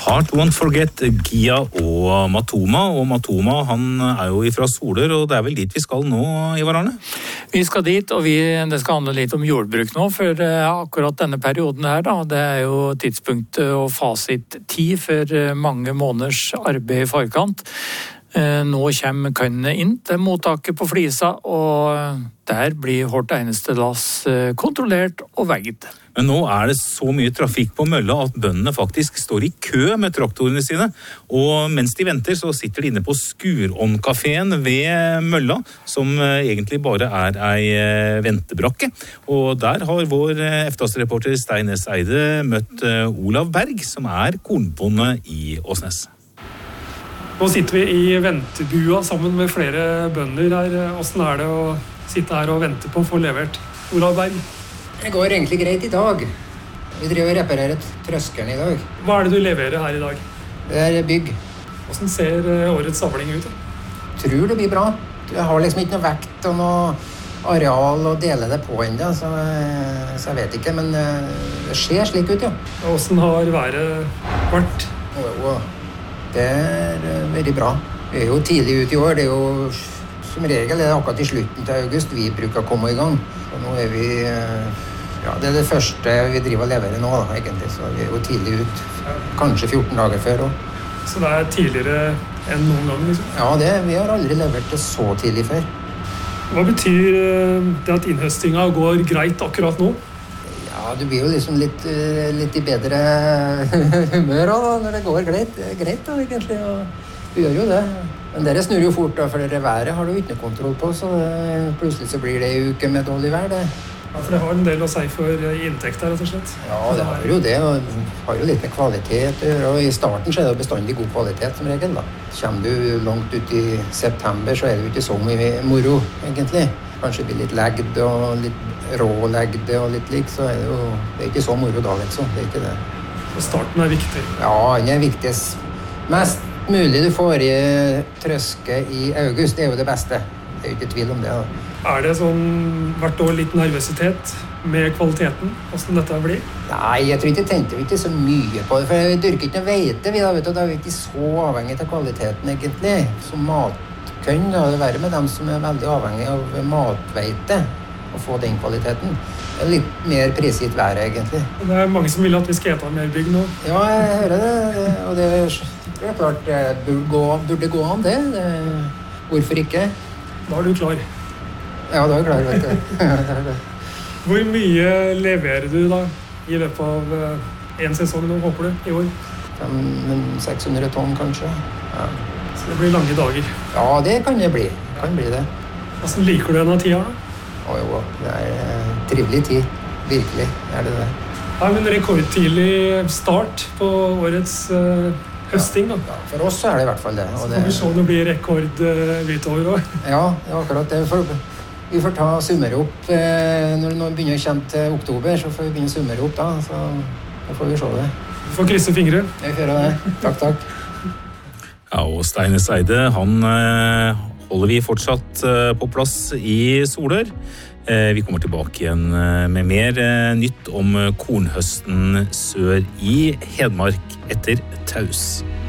Heart Won't Forget, Gia og Matoma. Og Matoma, han jo fra Soler, og det vel dit vi skal nå, Ivar Arne? Vi skal dit, og det skal handle litt om jordbruk nå, for akkurat denne perioden her, da, det jo tidspunktet og fasittid for mange måneders arbeid i forkant. Nå kommer kønnene inn til mottaket på Flisa, og der blir hvert eneste lass kontrollert og veid. Men nå det så mye trafikk på mølla at bøndene faktisk står i kø med traktorene sine, og mens de venter så sitter de inne på Skurån-kaféen ved mølla, som egentlig bare ei ventebrakke. Og der har vår EFTAS-reporter Stein S. Eide møtt Olav Berg, som kornbonde i Åsnes. Nå sitter vi i ventebua sammen med flere bønder her. Hvordan det å sitte her og vente på å få levert? Olav Berg? Det går egentlig greit i dag. Vi driver og reparerer trøskeren i dag. Hva det du leverer her i dag? Det bygg. Hvordan ser årets samling ut? Tror det blir bra. Jeg har liksom ikke noe vekt og noe areal å dele det på enda, så jeg vet ikke, men det ser slik ut, ja. Hvordan har været vært? Det veldig bra. Vi jo tidlig ut i år. Det jo som regel det akkurat i slutten til august vi bruker å komme i gang. Og nå vi det det første vi driver og leverer nå, da, egentlig. Så vi jo tidlig ut. Kanskje 14 dager før også. Så det tidligere enn noen gang, liksom? Ja, vi har aldri levert det så tidlig før. Hva betyr det at innhøstinga går greit akkurat nå? Ja, du blir jo liksom litt i bedre humør da, når det går greit da, egentlig, og vi gjør jo det. Men dere snur jo fort da, for det været har du ikke kontroll på, så plutselig så blir det en uke med dårlig vær, det. Ja, for det har en del å si for inntekt her, rett og slett. Ja, det har jo det, og har jo litt med kvalitet å gjøre, og i starten så det jo bestandig god kvalitet som regel da. Kommer du langt ut i september, så det jo ikke så mye moro, egentlig. Kanskje blir litt legd og litt rålegd og litt lik, så det jo det ikke så moro da, liksom. Det ikke det. Så starten viktig? Ja, den viktig. Mest mulig du får i trøske i august, det jo det beste. Det jo ikke tvil om det da. Det sånn hvert år litt nervøsitet med kvaliteten? Hvordan dette blir? Nei, jeg tror ikke tenkte vi ikke så mye på det, for jeg dyrker ikke noe veite, vi da, vet du, da vi ikke så avhengig av kvaliteten egentlig, som matkønn, da, det være med dem som veldig avhengig av matveite, å få den kvaliteten. Det litt mer prisgitt været, egentlig. Det mange som vil at vi skal ete mer bygg nå. Ja, jeg hører det, og det klart, det burde gå an det. Hvorfor ikke? Da du klar. Ja, da jeg klar, vet du. Hvor mye leverer du da i løpet av en sesong nå, håper du, i år? 600 tonn, kanskje. Ja. Så det blir lange dager? Ja, det kan det bli. Kan bli det. Hvordan liker du denne tida da? Jo, det trivelig tid. Virkelig, det det. Ja, men rekordtidlig start på årets høsting da. Ja, for oss så det i hvert fall det. Så får vi se om det blir rekord utover også. Ja, akkurat det. Vi får ta summere opp. Når det nå begynner å kjenne til oktober, så får vi begynne å summere opp da. Så da får vi se det. Vi får krysse fingre. Jeg får gjøre det. Takk. Ja, og Stein S. Eide, han holder vi fortsatt på plass i Soler. Vi kommer tilbake igjen med mer nytt om kornhøsten sør i Hedmark etter Taus.